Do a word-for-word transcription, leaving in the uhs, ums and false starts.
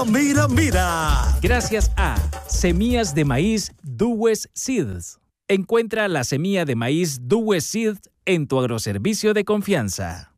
mira, mira, mira. Gracias a Semillas de Maíz Duwes Seeds. Encuentra la semilla de maíz Duwes Seeds en tu agroservicio de confianza.